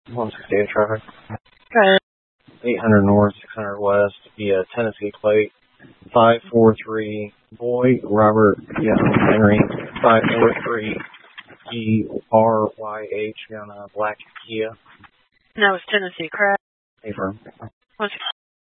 168 traffic. Okay. 800 north, 600 west, via Tennessee plate. 543 Boy Robert Henry 543 GRYH on a black Kia. And that was Tennessee, correct? Affirm.